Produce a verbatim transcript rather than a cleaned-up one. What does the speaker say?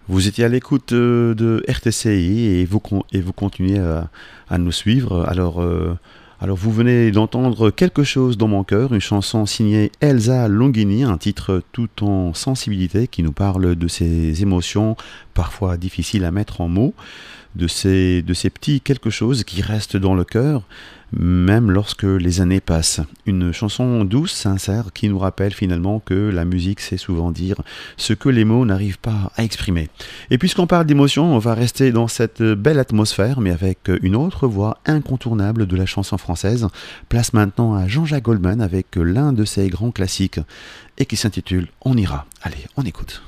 Vous étiez à l'écoute euh, de R T C I et vous, con- et vous continuez à, à nous suivre. Alors, euh, alors, vous venez d'entendre Quelque chose dans mon cœur, une chanson signée Elsa Longini, un titre tout en sensibilité qui nous parle de ces émotions parfois difficiles à mettre en mots, de ces, de ces petits quelque chose qui restent dans le cœur, même lorsque les années passent. Une chanson douce, sincère, qui nous rappelle finalement que la musique sait souvent dire ce que les mots n'arrivent pas à exprimer. Et puisqu'on parle d'émotion, on va rester dans cette belle atmosphère, mais avec une autre voix incontournable de la chanson française. Place maintenant à Jean-Jacques Goldman avec l'un de ses grands classiques, et qui s'intitule On ira. Allez, on écoute.